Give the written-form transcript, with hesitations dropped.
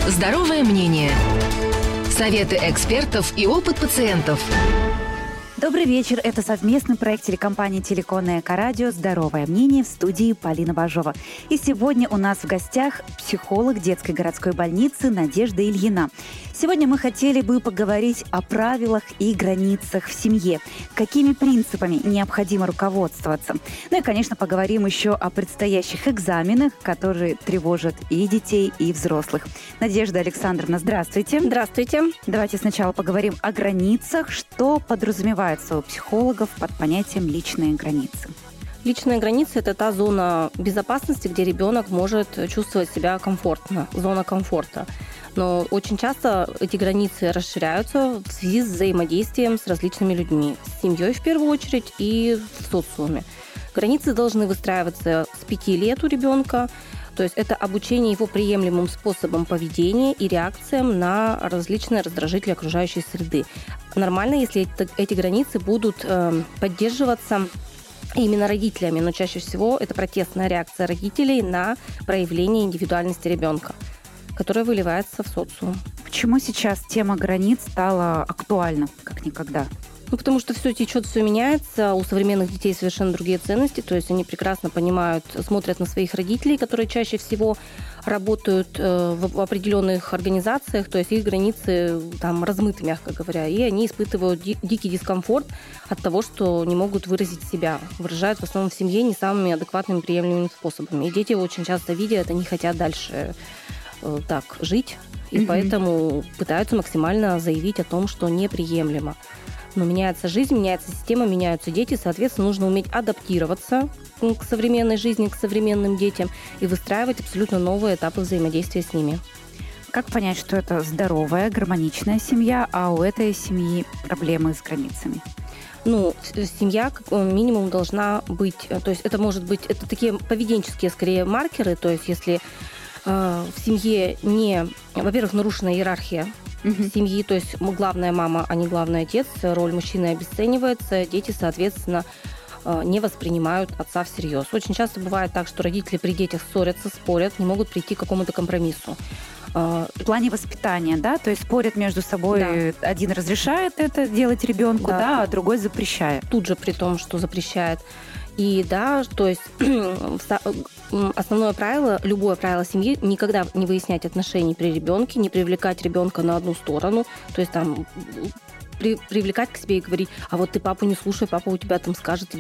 Здоровое мнение. Советы экспертов и опыт пациентов. Добрый вечер. Это совместный проект телекомпании «Телеком» и Эко-радио «Здоровое мнение», в студии Полина Бажова. И сегодня у нас в гостях психолог детской городской больницы Надежда Ильина. Сегодня мы хотели бы поговорить о правилах и границах в семье. Какими принципами необходимо руководствоваться. Ну и, конечно, поговорим еще о предстоящих экзаменах, которые тревожат и детей, и взрослых. Надежда Александровна, здравствуйте. Здравствуйте. Давайте сначала поговорим о границах. Что подразумевается у психологов под понятием «личные границы»? Личная граница – это та зона безопасности, где ребенок может чувствовать себя комфортно, зона комфорта. Но очень часто эти границы расширяются в связи с взаимодействием с различными людьми, с семьей в первую очередь и в социуме. Границы должны выстраиваться с 5 лет у ребенка, то есть это обучение его приемлемым способам поведения и реакциям на различные раздражители окружающей среды. Нормально, если эти границы будут поддерживаться именно родителями, но чаще всего это протестная реакция родителей на проявление индивидуальности ребенка, которая выливается в социум. Почему сейчас тема границ стала актуальна, как никогда? Потому что все течет, все меняется. У современных детей совершенно другие ценности. То есть они прекрасно понимают, смотрят на своих родителей, которые чаще всего работают в определенных организациях. То есть их границы там размыты, мягко говоря. И они испытывают дикий дискомфорт от того, что не могут выразить себя. Выражают в основном в семье не самыми адекватными, приемлемыми способами. И дети очень часто видят, они хотят дальше так жить. И поэтому пытаются максимально заявить о том, что неприемлемо. Но меняется жизнь, меняется система, меняются дети. Соответственно, нужно уметь адаптироваться к современной жизни, к современным детям и выстраивать абсолютно новые этапы взаимодействия с ними. Как понять, что это здоровая, гармоничная семья, а у этой семьи проблемы с границами? Семья как минимум должна быть... То есть это может быть... Это такие поведенческие, скорее, маркеры. То есть если в семье во-первых, нарушена иерархия семьи, то есть главная мама, а не главный отец, роль мужчины обесценивается, дети, соответственно, не воспринимают отца всерьез. Очень часто бывает так, что родители при детях ссорятся, спорят, не могут прийти к какому-то компромиссу. В плане воспитания, да? То есть спорят между собой, да. Один разрешает это делать ребенку, да, а другой запрещает. Тут же при том, что запрещает. И да, то есть основное правило, любое правило семьи, никогда не выяснять отношений при ребенке, не привлекать ребенка на одну сторону, то есть там привлекать к себе и говорить, а вот ты папу не слушай, папа у тебя там скажет,